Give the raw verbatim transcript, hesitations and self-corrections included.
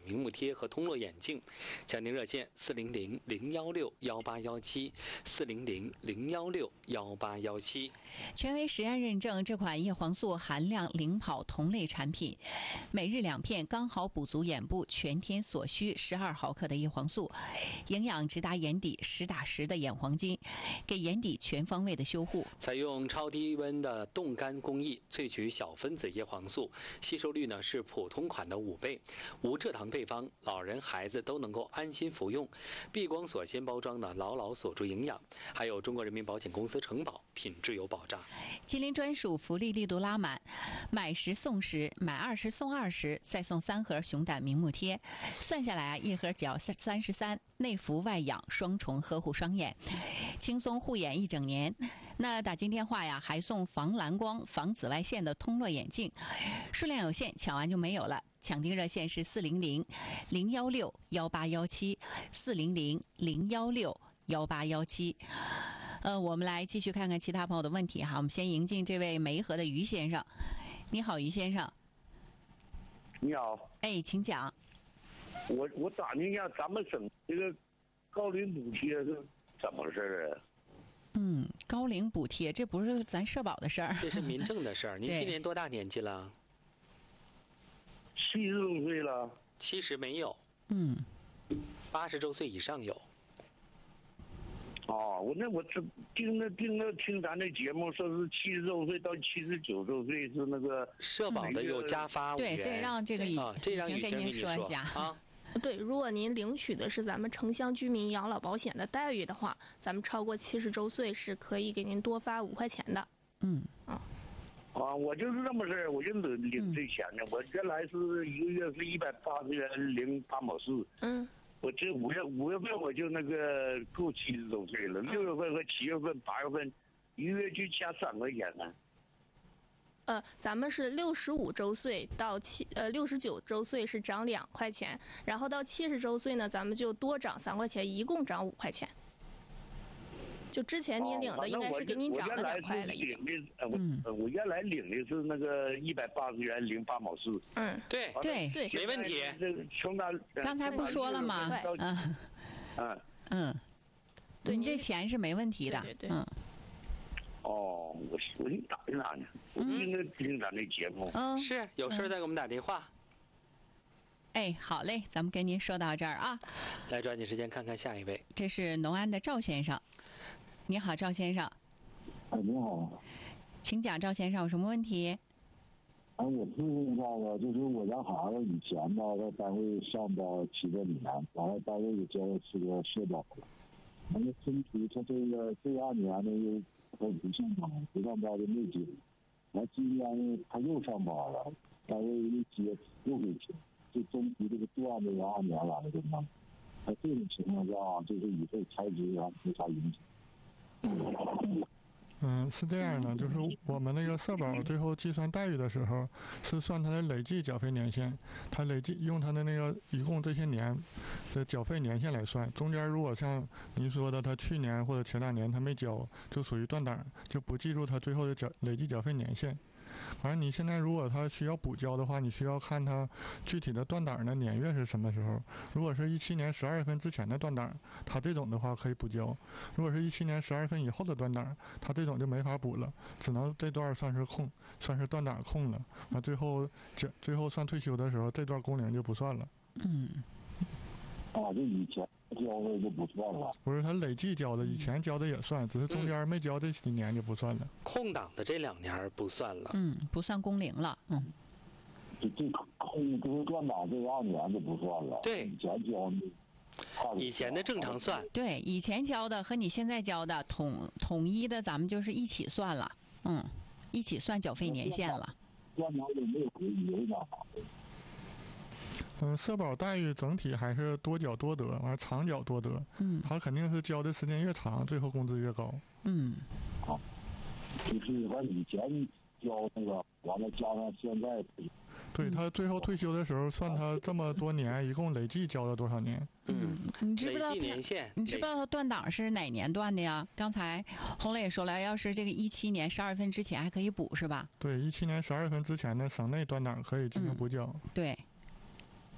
明目贴和通络眼镜。详情热线四零零零幺六幺八幺七四零零零幺六幺八幺七。 权威实验认证，这款叶黄素含量领跑同类产品，每日两片，刚好补足眼部全天所需十二毫克的叶黄素，营养直达眼底，实打实的眼黄金，给眼底全方位的修护。 采用超低温的冻干工艺萃取小分子叶黄素，吸收率呢是普通款的五倍，无蔗糖配方，老人孩子都能够安心服用。避光锁鲜包装呢，牢牢锁住营养。还有中国人民保险公司承保，品质有保障。 吉林专属福利力度拉满，买十送十，买二十送二十，再送三盒熊胆明目贴，算下来啊，一盒只要三十三，内服外养，双重呵护双眼，轻松护眼一整年。那打进电话呀，还送防蓝光、防紫外线的通络眼镜，数量有限，抢完就没有了。抢订热线是四零零零幺六幺八幺七四零零零幺六幺八幺七。呃，我们来继续看看其他朋友的问题哈。我们先迎进这位梅河的于先生。你好，于先生。 你好。 哎，请讲。 我我打听一下，咱们省这个高龄补贴是怎么回事啊？ 嗯，高龄补贴这不是咱社保的事儿， 这是民政的事儿。您今年多大年纪了？ 七十多岁了。 七十没有。 嗯。 八十周岁以上有。 哦，我那我这听着听着听咱这节目，说是七十周岁到七十九周岁是那个社保的有加发五元。 对，这让这个啊，这让雨欣跟您说一下啊。 对，如果您领取的是咱们城乡居民养老保险的待遇的话，咱们超过七十周岁是可以给您多发五块钱的。 嗯。 啊。 啊，我就是这么事儿，我就领领这钱呢。嗯、我原来是一个月是一百八十元零八毛四。 嗯。 我这五月五月份我就那个够七十周岁了，六、嗯、月份和七月份、八月份，一个月就加三块钱呢。 呃，咱们是六十五周岁到七呃六十九周岁是涨两块钱，然后到七十周岁呢，咱们就多涨三块钱，一共涨五块钱。就之前您领的应该是给您涨了两块了已经。 嗯，我原来领的是那个一百八十元零八毛四。 嗯， 对对对， 没问题。 从哪？ 刚才不说了吗？嗯嗯嗯， 对， 你这钱是没问题的。 对对。 嗯。 哦，我我给你打听打听，我应该听咱这节目。 嗯， 是有事再给我们打电话。 哎，好嘞，咱们跟您说到这儿啊。 来，抓紧时间看看下一位。 这是农安的赵先生。你好，赵先生。 哎，你好。 请讲，赵先生有什么问题？ 哎，我咨询一下子，就是我家孩子以前吧，在单位上班七八年，完了单位也交了四个社保了，完了身体他这个这二年呢又他不上班，不上班就没接，完今年呢他又上班了，单位一接又给钱，这中途这个断的二年来的嘛，在这种情况下，就是以后开支啊没啥影响。 嗯，是这样的，就是我们那个社保最后计算待遇的时候，是算它的累计缴费年限，它累计用它的那个一共这些年的缴费年限来算，中间如果像您说的，他去年或者前两年他没交，就属于断档，就不计入他最后的缴累计缴费年限。反正你现在如果他需要补交的话，你需要看他具体的断档的年月是什么时候。如果是一七年十二月份之前的断档，他这种的话可以补交；如果是一七年十二月份以后的断档，他这种就没法补了，只能这段算是空，算是断档空了。那最后最后算退休的时候，这段工龄就不算了。 嗯。 啊，就以前交的就不算了。 不是，他累计交的，以前交的也算，只是中间没交这几年就不算了。 空档的这两年不算了。 嗯，不算工龄了。嗯。 这这空就是断档这二年就不算了。 对。 以前交的。 以前的正常算。 对，以前交的和你现在交的统统一的，咱们就是一起算了。嗯，一起算缴费年限了。 断档有没有回有哪？ 嗯，社保待遇整体还是多缴多得，完长缴多得。 嗯， 他肯定是交的时间越长，最后工资越高。 嗯， 好，就是他以前交那个，完了加上现在。 对，他最后退休的时候算他这么多年一共累计交了多少年。 嗯，你知不知道累计年限？ 你知不知道他断档是哪年断的呀？刚才洪磊也说了，要是这个一七年十二月份之前还可以补是吧？ 对，一七年十二月份之前的省内断档可以进行补交。 嗯、对。